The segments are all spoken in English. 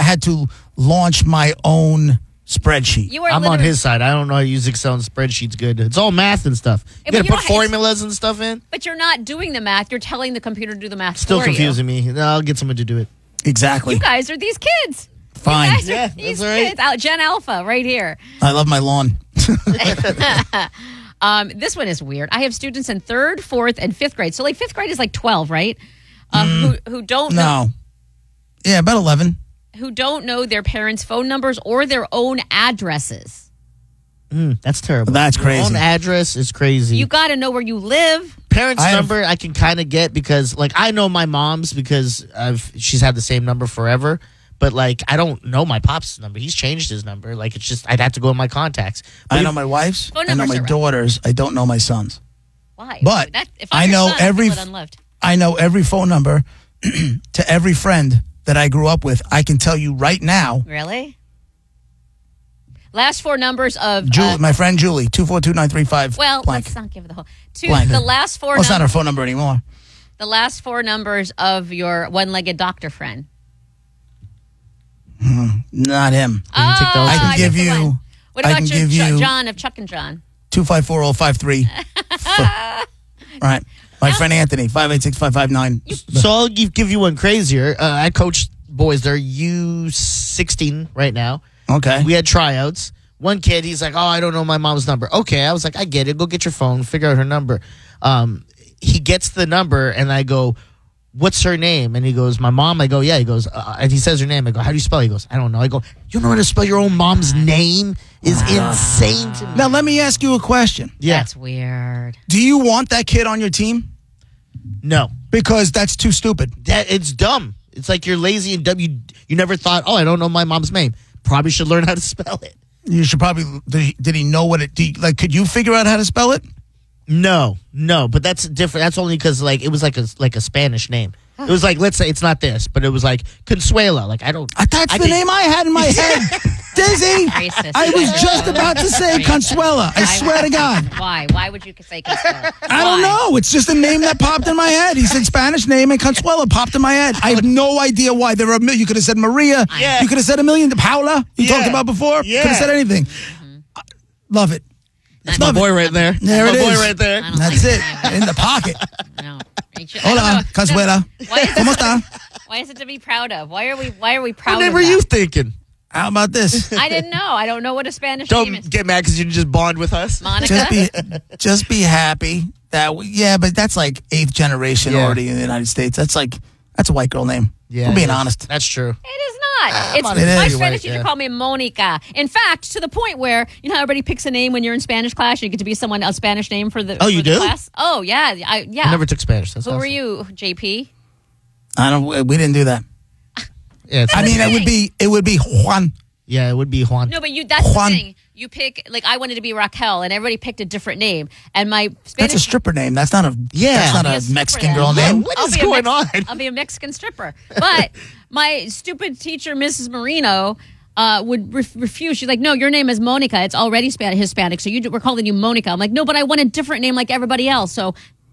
had to launch my own spreadsheet. I'm on his side. I don't know how to use Excel and spreadsheets good. It's all math and stuff. You got to put formulas and stuff in. But you're not doing the math. You're telling the computer to do the math Still for confusing me. No, I'll get someone to do it. Exactly. You guys are these kids. Fine. You guys Yeah, are these that's all right. kids. Out Gen Alpha right here. I love my lawn. This one is weird. I have students in 3rd, 4th, and 5th grade. So like 5th grade is like 12, right? Who don't know. No. Yeah, about 11. Who don't know their parents' phone numbers or their own addresses. That's terrible. That's crazy. Your own address is crazy. You got to know where you live. Parents' number I can kind of get because, like, I know my mom's because she's had the same number forever. But, like, I don't know my pop's number. He's changed his number. Like, it's just, I'd have to go in my contacts. But I know my wife's. Phone I know numbers my are daughter's. I don't know my son's. Why? But if I'm I your know son, every I feel unloved. I know every phone number to every friend that I grew up with. I can tell you right now. Really? Last 4 numbers of My friend Julie, 242-935. well, blank. let's not give it the whole. Blank. The last 4 Well, it's not her phone number anymore. The last 4 numbers of your one-legged doctor friend. Not him. I can give get the you. one. What I about can your give you John of Chuck and John? 254-053. Right. My friend Anthony, 586-559. So I'll give you one crazier. I coach boys. They're U16 right now. Okay. We had tryouts. One kid, he's like, oh, I don't know my mom's number. Okay. I was like, I get it. Go get your phone. Figure out her number. He gets the number, and I go, what's her name? And he goes, my mom. I go, yeah. He goes, and he says her name. I go, how do you spell it? He goes, I don't know. I go, you know how to spell your own mom's name? Is insane to me. Now, let me ask you a question. Yeah. That's weird. Do you want that kid on your team? No. Because that's too stupid. It's dumb. It's like you're lazy and dumb. You never thought, oh, I don't know my mom's name. Probably should learn how to spell it. You should probably. Did he know what it? Could you figure out how to spell it? No, but that's different. That's only because like it was like a Spanish name. It was like, let's say it's not this, but it was like Consuela. Like That's the name I had in my head. Dizzy. Racist. I was just about to say Consuela. I swear to God. Why? Why would you say Consuela? I don't know. It's just a name that popped in my head. He said Spanish name and Consuela popped in my head. I have no idea why. There are you could have said Maria. Yeah. You could have said a million. Paula. You talked about before. Yeah. Could have said anything. Love it. That's my boy right there. There my it boy is. right there. That's it. In the pocket. No. Hola, Consuela. ¿Cómo está? Why is it to be proud of? Why are we proud What of name were that? you thinking? How about this? I didn't know. I don't know what a Spanish name is. Don't get mad because you didn't just bond with us. Monica? Just be happy that but that's like 8th generation already in the United States. That's a white girl name. Yeah, We're being honest. That's true. It is not. It's it is. my You're Spanish right, teacher called me Monica. In fact, to the point where you know how everybody picks a name when you're in Spanish class, you get to be a Spanish name for the you the do? class. Oh yeah, yeah. I never took Spanish. That's Who were awesome. you, JP? We didn't do that. Yeah, I mean, it would be Juan. Yeah, it would be Juan. No, but that's Juan. the thing. You pick I wanted to be Raquel, and everybody picked a different name. And my Spanish That's a stripper name. That's not a That's not I'll be a stripper Mexican then. girl Yeah, name. What I'll is be a going on? I'll be a Mexican stripper. But my stupid teacher, Mrs. Marino, would refuse. She's like, no, your name is Monica. It's already Hispanic, so we're calling you Monica. I'm like, no, but I want a different name like everybody else. So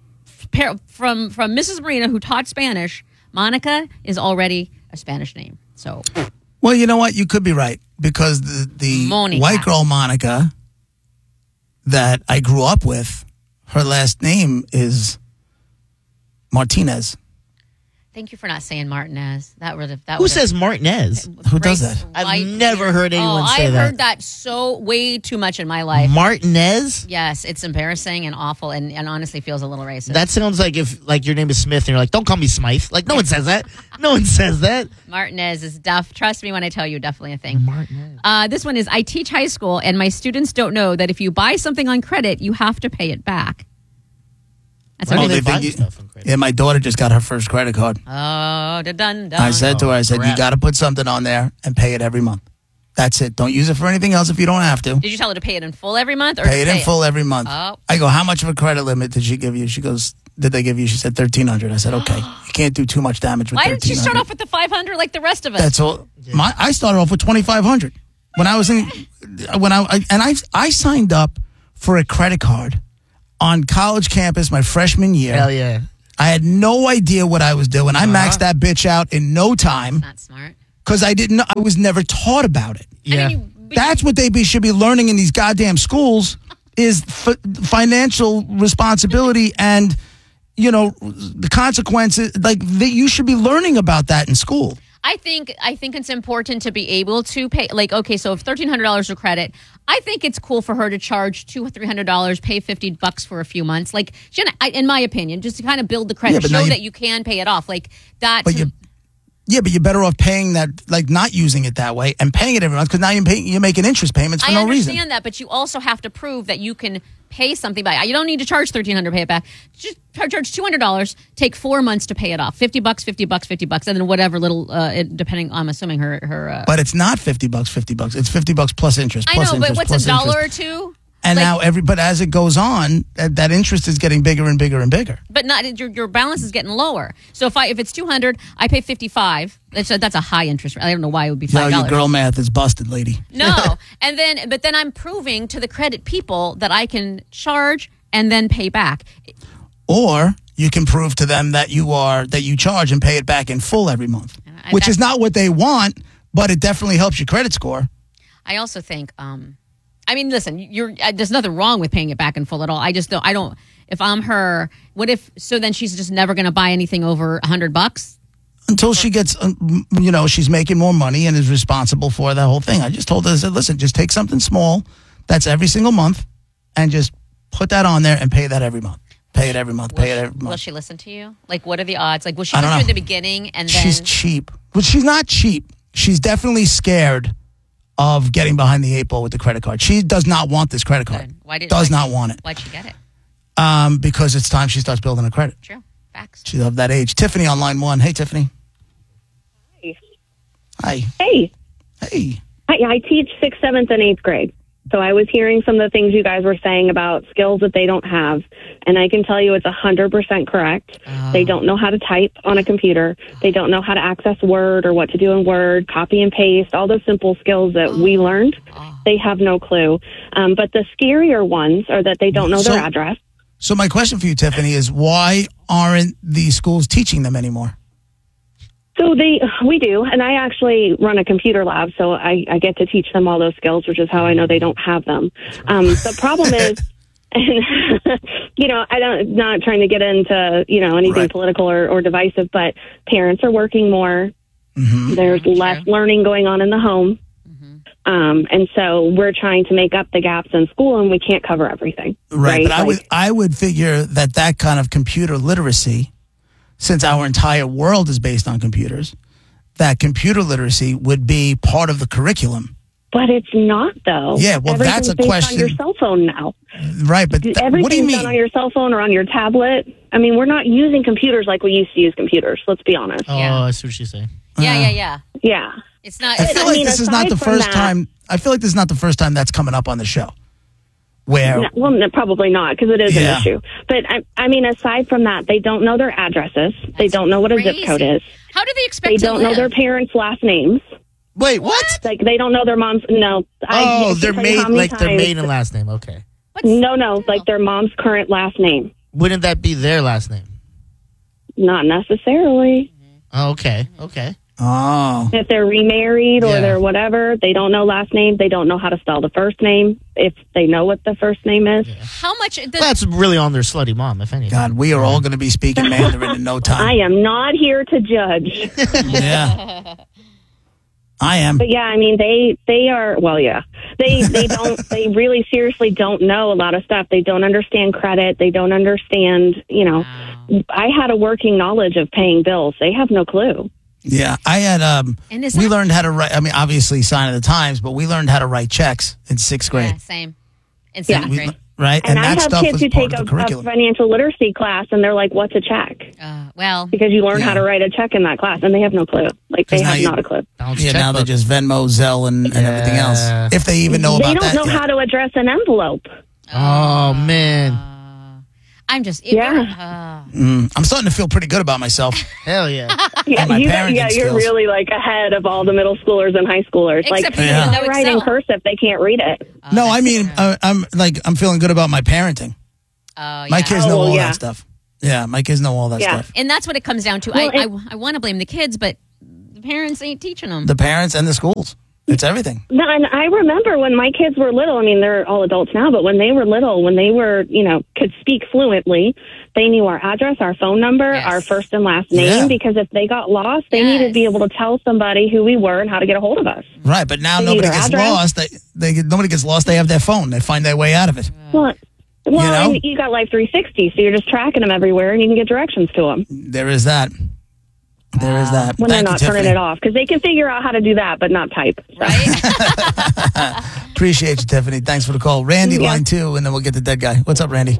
from Mrs. Marino, who taught Spanish, Monica is already a Spanish name. So, Well, you know what? You could be right because the Monica. white girl Monica that I grew up with, her last name is Martinez. thank you for not saying Martinez. Who says Martinez? Who does that? I've never heard anyone say I've that. heard that so way too much in my life. Martinez? Yes, it's embarrassing and awful, and honestly feels a little racist. That sounds like if your name is Smith and you're like, don't call me Smythe. Like, no one says that. No one says that. Martinez is trust me when I tell you, definitely a thing. Martinez. This one is, I teach high school, and my students don't know that if you buy something on credit, you have to pay it back. That's Why what do I they think. buy stuff on credit? Yeah, my daughter just got her first credit card. Oh, dun. I said to her, you crap. got to put something on there and pay it every month. That's it. Don't use it for anything else if you don't have to. Did you tell her to pay it in full every month? Or Pay it in full every month. Oh. I go, how much of a credit limit did she give you? She goes, did they give you? She said $1,300. I said, okay. You can't do too much damage with $1,300. Why didn't you start off with the 500 like the rest of us? That's all. I started off with $2,500 when I was I signed up for a credit card on college campus my freshman year. Hell yeah. I had no idea what I was doing. I maxed that bitch out in no time. Not smart. because I was never taught about it. Yeah. That's what should be learning in these goddamn schools is financial responsibility and, the consequences. Like, you should be learning about that in school. I think it's important to be able to pay. Like, okay, so if $1,300 of credit, I think it's cool for her to charge $200-300, pay $50 for a few months. Like, in my opinion, just to kind of build the credit, show that you can pay it off. Like that. But you're better off paying that, like not using it that way and paying it every month because now you're making interest payments for no reason. I understand that, but you also have to prove that you can pay something by. You don't need to charge $1,300 to pay it back. Just charge $200. Take 4 months to pay it off. $50, $50, and then whatever little. Depending, I'm assuming her. But it's not $50, $50. It's $50 plus interest. I plus know, interest, but what's a dollar or two? And now but as it goes on, that interest is getting bigger and bigger and bigger. But not your balance is getting lower. So if it's $200, I pay $55. That's a high interest rate. I don't know why it would be $5. No, your girl math is busted, lady. No, but then I'm proving to the credit people that I can charge and then pay back. Or you can prove to them that you charge and pay it back in full every month, which is not what they want, but it definitely helps your credit score. I also think. I mean, listen, there's nothing wrong with paying it back in full at all. I don't, if I'm her, so then she's just never going to buy anything over $100? Until she gets, she's making more money and is responsible for that whole thing. I just told her, I said, listen, just take something small that's every single month and just put that on there and pay that every month. Pay it every month, pay it every month. Will she listen to you? Like, what are the odds? Like, will she listen to you at the beginning and then... She's cheap. But she's not cheap. She's definitely scared of getting behind the 8 ball with the credit card. She does not want this credit card. Does not want it. Why'd she get it? Because it's time she starts building her credit. True. Facts. She's of that age. Tiffany on line 1. Hey, Tiffany. Hi. Hey. Hey. I teach 6th, 7th, and 8th grade. So I was hearing some of the things you guys were saying about skills that they don't have. And I can tell you it's 100% correct. They don't know how to type on a computer. They don't know how to access Word or what to do in Word, copy and paste, all those simple skills that we learned. They have no clue. But the scarier ones are that they don't know their address. So my question for you, Tiffany, is why aren't these schools teaching them anymore? So we do, and I actually run a computer lab, so I get to teach them all those skills, which is how I know they don't have them. The problem is, and I'm not trying to get into anything political or divisive, but parents are working more. Mm-hmm. There's less learning going on in the home, and so we're trying to make up the gaps in school, and we can't cover everything. Right, but I would figure that kind of computer literacy, since our entire world is based on computers, that computer literacy would be part of the curriculum. But it's not, though. Yeah, well, that's a question. On your cell phone now. Right, but what do you mean? Everything's done on your cell phone or on your tablet. I mean, we're not using computers like we used to use computers, let's be honest. Oh, I see what she's saying. Yeah. Yeah. It's not. I feel like this is not the first time. I feel like this is not the first time that's coming up on the show. Probably not, because it is an issue. But I mean, aside from that, they don't know their addresses. They don't know what a zip code is. How do they expect They to don't live? know their parents' last names. Wait, what? Like, they don't know their mom's. No. Their maiden last name. Okay. No, like their mom's current last name. Wouldn't that be their last name? Not necessarily. Oh, okay. Oh. If they're remarried or they're whatever, they don't know last name. They don't know how to spell the first name. If they know what the first name is. Yeah. How much? That's really on their slutty mom, if anything. God, we are all going to be speaking Mandarin in no time. I am not here to judge. Yeah. I am. But yeah, I mean, they are, well, yeah. They they really seriously don't know a lot of stuff. They don't understand credit. They don't understand, I had a working knowledge of paying bills. They have no clue. Yeah, I had, we learned how to write, obviously sign of the times, but we learned how to write checks in 6th grade. Yeah, same. In 7th grade. Right? And I that have stuff kids was who part take of the curriculum. a financial literacy class, and they're like, what's a check? Because you learn how to write a check in that class, and they have no clue. Like, they have not a clue. Now they just Venmo, Zelle, and everything else. If they even know about that. They don't know how to address an envelope. Oh, man. I'm just... I'm starting to feel pretty good about myself. Hell yeah. You're really like ahead of all the middle schoolers and high schoolers. Except like, they write in cursive, they can't read it. No, I mean, I'm feeling good about my parenting. My kids know all that stuff. Yeah, my kids know all that stuff. And that's what it comes down to. Well, I want to blame the kids, but parents ain't teaching them. The parents and the schools. It's everything. No, and I remember when my kids were little, I mean, they're all adults now, but when they were little, when they were, could speak fluently, they knew our address, our phone number, Yes. our first and last name, Yeah. because if they got lost, they Yes. needed to be able to tell somebody who we were and how to get a hold of us. Right, but now They nobody need their gets address. lost. Nobody gets lost. They have their phone. They find their way out of it. Well, know? and you got Life 360, so you're just tracking them everywhere, and you can get directions to them There is that. There is that. when Thank they're not you, turning Tiffany. it off, because they can figure out how to do that, but not type. Right? Appreciate you, Tiffany. Thanks for the call. Randy, Yeah. line 2, and then we'll get the dead guy. What's up, Randy?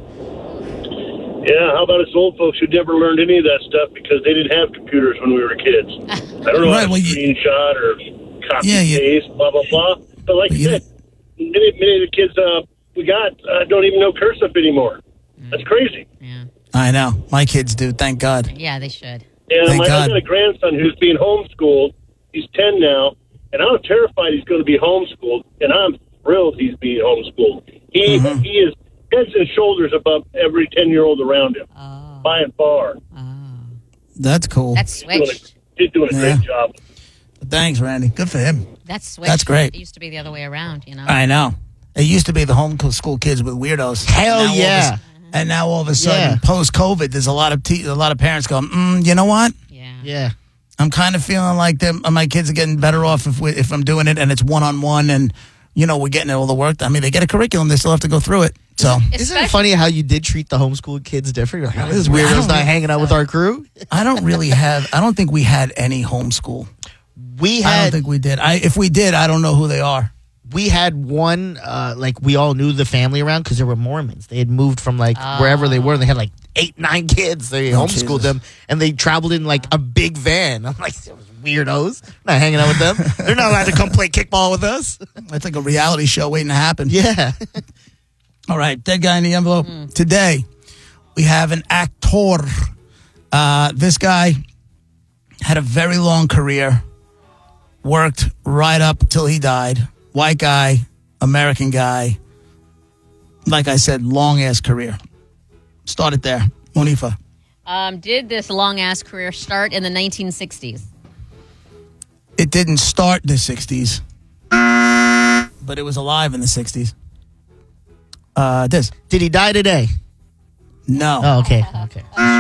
Yeah, how about us old folks who never learned any of that stuff because they didn't have computers when we were kids? I don't know Right, how to well, you- screenshot or copy paste, blah, blah, blah. But like But you you said, many of the kids we got don't even know cursive anymore. That's crazy. Yeah. I know. My kids do. Thank God. Yeah, they should. And Thank I God. got a grandson who's being homeschooled. He's 10 now, and I'm terrified he's going to be homeschooled, and I'm thrilled he's being homeschooled. He is heads and shoulders above every 10-year-old around him, by and far. That's cool. That's switched. He's doing a Yeah. great job. Thanks, Randy. Good for him. That's switched. That's great. It used to be the other way around, I know. It used to be the homeschool kids with weirdos. Hell Now all of a- yeah. And now all of a sudden, Yeah. post-COVID, there's a lot of parents going, you know what? Yeah. Yeah. I'm kind of feeling like my kids are getting better off if I'm doing it and it's one-on-one and, we're getting all the work. I mean, they get a curriculum. They still have to go through it. So Isn't it funny how you did treat the homeschool kids different? You're like, this I weirdo's don't not really- hanging out with our crew. I don't think we had any homeschool. We I don't had think we did. If we did, I don't know who they are. we had one we all knew the family around because they were Mormons. They had moved from wherever they were. And they had 8-9 kids. They homeschooled Jesus. them, and they traveled in a big van. I'm like, those weirdos. I'm not hanging out with them. They're not allowed to come play kickball with us. It's like a reality show waiting to happen. Yeah. All right, dead guy in the envelope. Today, we have an actor. This guy had a very long career, worked right up till he died. White guy, American guy. Like I said, long-ass career. Started there. Monifa. Did this long ass career start in the 1960s? It didn't start in the 60s, but it was alive in the 60s. This. Did he die today? No. Oh, okay. Okay.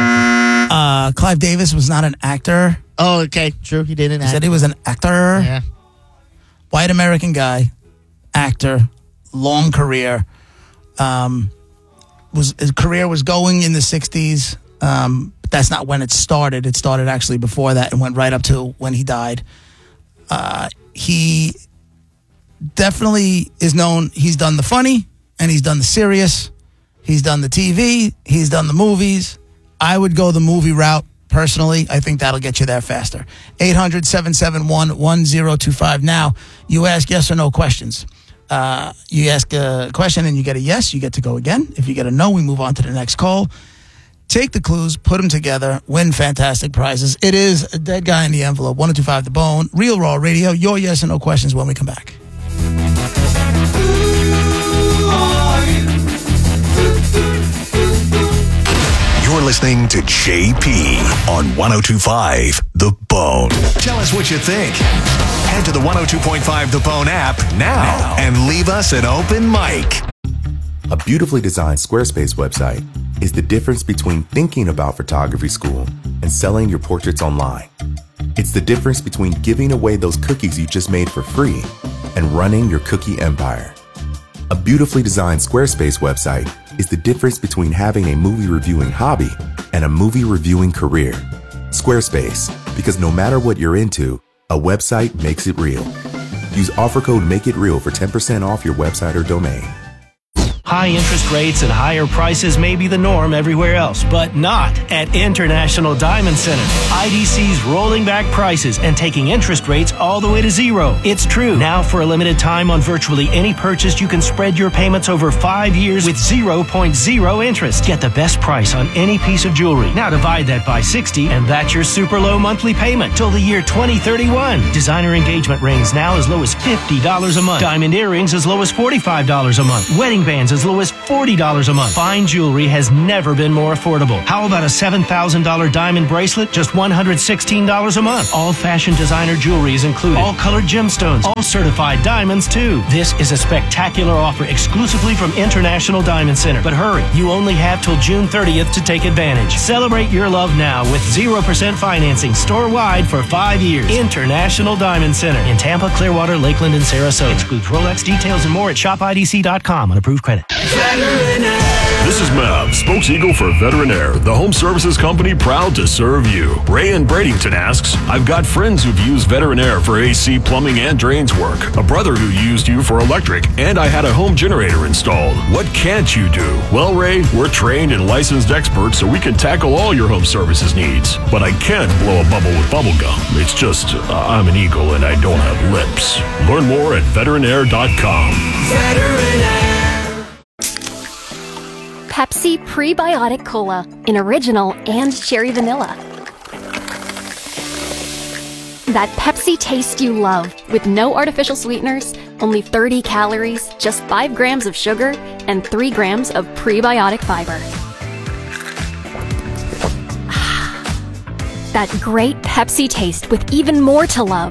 Clive Davis was not an actor. Oh, okay. True. He didn't He act. said he was an actor. Yeah. White American guy, actor, long career. His career was going in the 60s, but that's not when it started. It started actually before that and went right up to when he died. He definitely is known. He's done the funny and he's done the serious. He's done the TV. He's done the movies. I would go the movie route. Personally, I think that'll get you there faster. 800-771-1025. Now, you ask yes or no questions. You ask a question and you get a yes, you get to go again. If you get a no, we move on to the next call. Take the clues, put them together, win fantastic prizes. It is a dead guy in the envelope, 1025 The Bone, Real Raw Radio. Your yes or no questions when we come back. You're listening to JP on 102.5 The Bone. Tell us what you think. Head to the 102.5 The Bone app now and leave us an open mic. A beautifully designed Squarespace website is the difference between thinking about photography school and selling your portraits online. It's the difference between giving away those cookies you just made for free and running your cookie empire. A beautifully designed Squarespace website is the difference between having a movie reviewing hobby and a movie reviewing career. Squarespace, because no matter what you're into, a website makes it real. Use offer code MAKEITREAL for 10% off your website or domain. High interest rates and higher prices may be the norm everywhere else, but not at International Diamond Center. IDC's rolling back prices and taking interest rates all the way to zero. It's true. Now for a limited time on virtually any purchase, you can spread your payments over 5 years with 0.0 interest. Get the best price on any piece of jewelry. Now divide that by 60 and that's your super low monthly payment till the year 2031. Designer engagement rings now as low as $50 a month. Diamond earrings as low as $45 a month. Wedding bands as low as $40 a month. Fine jewelry has never been more affordable. How about a $7,000 diamond bracelet? Just $116 a month. All fashion designer jewelry is included. All colored gemstones. All certified diamonds, too. This is a spectacular offer exclusively from International Diamond Center. But hurry, you only have till June 30th to take advantage. Celebrate your love now with 0% financing store-wide for 5 years. International Diamond Center in Tampa, Clearwater, Lakeland, and Sarasota. Excludes Rolex. Details and more at shopiDC.com on approved credit. This is Mav, spokes-eagle for Veterinaire, the home services company proud to serve you. Ray in Bradenton asks, I've got friends who've used Veterinaire for AC, plumbing, and drains work. A brother who used you for electric, and I had a home generator installed. What can't you do? Well, Ray, we're trained and licensed experts, so we can tackle all your home services needs. But I can't blow a bubble with bubble gum. It's just, I'm an eagle and I don't have lips. Learn more at veterinaire.com. Pepsi Prebiotic Cola in original and cherry vanilla. That Pepsi taste you love with no artificial sweeteners, only 30 calories, just 5 grams of sugar, and 3 grams of prebiotic fiber. That great Pepsi taste with even more to love.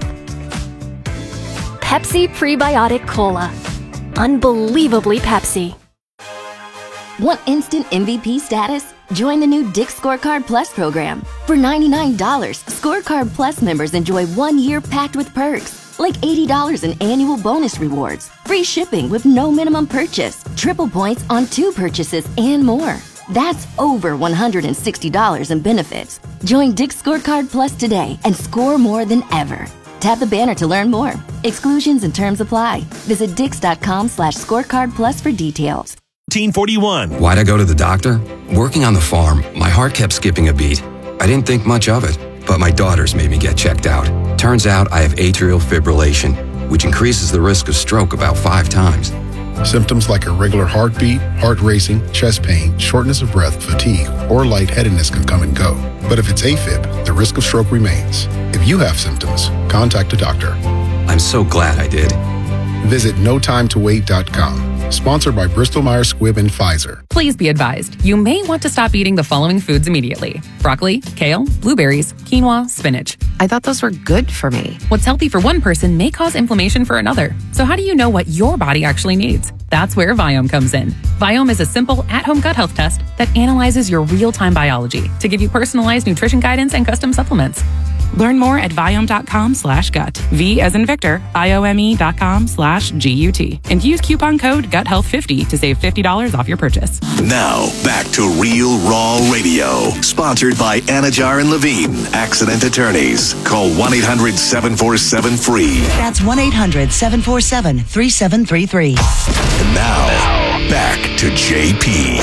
Pepsi Prebiotic Cola. Unbelievably Pepsi. Want instant MVP status? Join the new Dick's Scorecard Plus program. For $99, Scorecard Plus members enjoy 1 year packed with perks, like $80 in annual bonus rewards, free shipping with no minimum purchase, triple points on 2 purchases, and more. That's over $160 in benefits. Join Dick's Scorecard Plus today and score more than ever. Tap the banner to learn more. Exclusions and terms apply. Visit dix.com/scorecard plus for details. 1941. Why'd I go to the doctor? Working on the farm, my heart kept skipping a beat. I didn't think much of it, but my daughters made me get checked out. Turns out I have atrial fibrillation, which increases the risk of stroke about 5 times. Symptoms like irregular heartbeat, heart racing, chest pain, shortness of breath, fatigue, or lightheadedness can come and go. But if it's AFib, the risk of stroke remains. If you have symptoms, contact a doctor. I'm so glad I did. Visit notimetowait.com. Sponsored by Bristol-Myers Squibb and Pfizer. Please be advised, you may want to stop eating the following foods immediately. Broccoli, kale, blueberries, quinoa, spinach. I thought those were good for me. What's healthy for one person may cause inflammation for another. So how do you know what your body actually needs? That's where Viome comes in. Viome is a simple, at-home gut health test that analyzes your real-time biology to give you personalized nutrition guidance and custom supplements. Learn more at Viome.com/gut. V as in Victor, IOME.com/GUT. And use coupon code GUTHEALTH50 to save $50 off your purchase. Now, back to Real Raw Radio. Sponsored by Anajar and Levine, accident attorneys. Call 1-800-747-FREE. That's 1-800-747-3733. And now, back to JP.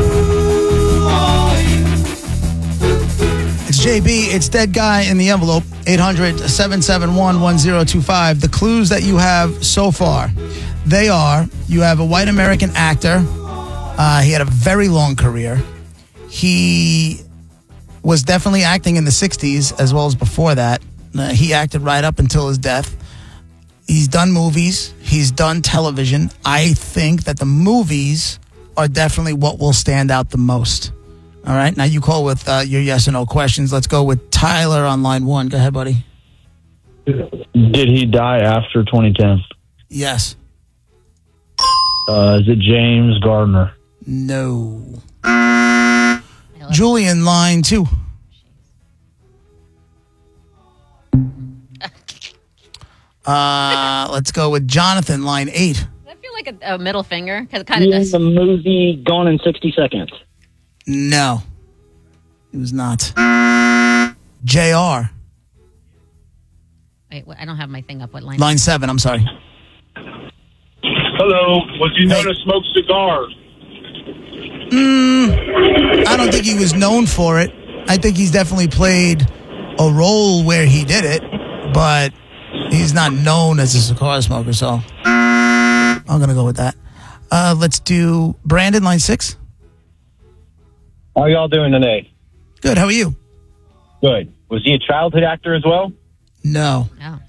It's JB, it's Dead Guy in the Envelope, 800-771-1025. The clues that you have so far, they are, you have a white American actor. He had a very long career. He was definitely acting in the 60s as well as before that. He acted right up until his death. He's done movies. He's done television. I think that the movies are definitely what will stand out the most. All right, now you call with your yes or no questions. Let's go with Tyler on line 1. Go ahead, buddy. Did he die after 2010? Yes. Is it James Gardner? No. Julian, line 2. Let's go with Jonathan, line 8. Does that feel like a middle finger? Because it kind of does. The movie Gone in 60 Seconds. No, it was not. JR. Wait, I don't have my thing up. What line? Line 7, I'm sorry. Hello, was he known to smoke cigars? I don't think he was known for it. I think he's definitely played a role where he did it, but he's not known as a cigar smoker, so I'm going to go with that. Let's do Brandon, line 6. How are y'all doing today? Good. How are you? Good. Was he a childhood actor as well? No. No.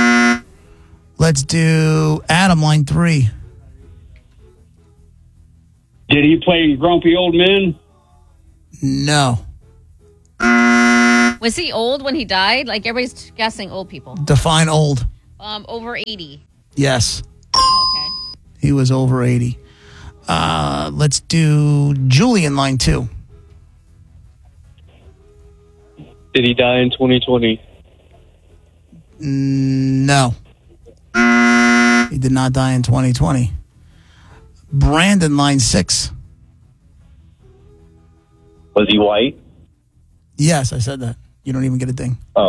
Let's do Adam, line 3. Did he play Grumpy Old Men? No. Was he old when he died? Like everybody's guessing old people. Define old. Over 80. Yes. Okay. He was over 80. Let's do Julie in line 2. Did he die in 2020? No. He did not die in 2020. Brandon, line 6. Was he white? Yes, I said that. You don't even get a ding. Oh.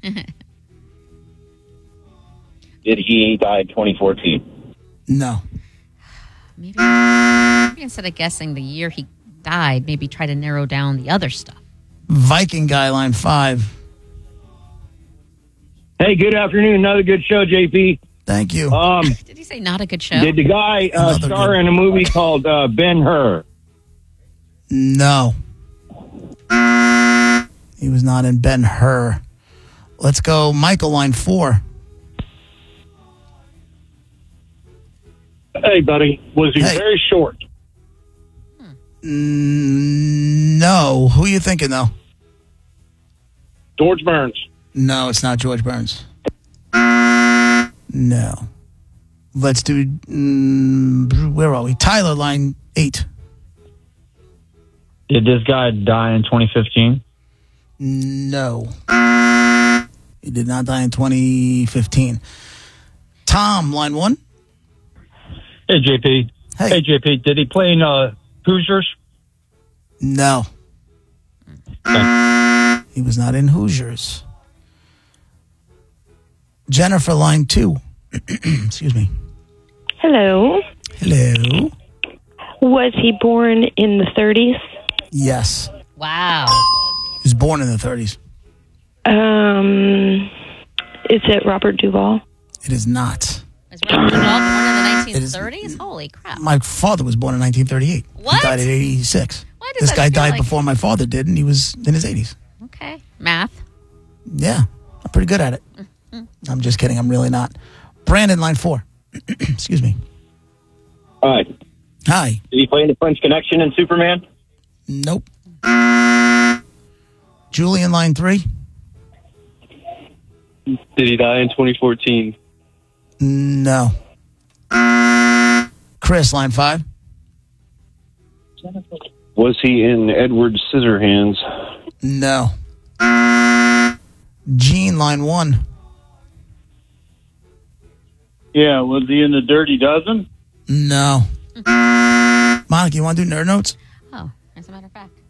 Did he die in 2014? No. Maybe instead of guessing the year he died, maybe try to narrow down the other stuff. Viking guy, line 5. Hey, good afternoon. Another good show, JP. Thank you. Did he say not a good show? Did the guy star in a movie called Ben-Hur? No. He was not in Ben-Hur. Let's go Michael, line 4. Hey, buddy. Was he very short? No. Who are you thinking, though? George Burns. No, it's not George Burns. No. Let's do... where are we? Tyler, line 8. Did this guy die in 2015? No. He did not die in 2015. Tom, line 1. Hey, JP. Hey, JP. Did he play in Hoosiers? No. He was not in Hoosiers. Jennifer, line 2. Excuse me. Hello. Hello. Was he born in the 30s? Yes. Wow. He was born in the 30s. Is it Robert Duvall? It is not. Was Robert Duvall born in the 1930s? Holy crap. My father was born in 1938. What? He died at 86. Why does This that guy feel died like- before my father did, and he was in his 80s. Okay. Math. Yeah. I'm pretty good at it. I'm just kidding. I'm really not. Brandon, line 4. Excuse me. Hi. Hi. Did he play in the French Connection in Superman? Nope. Julian, line 3. Did he die in 2014? No. Chris, line 5. Was he in Edward Scissorhands? No. Gene, line 1. Yeah, was he in the Dirty Dozen? No. Monica, you want to do nerd notes? Oh, as a matter of fact.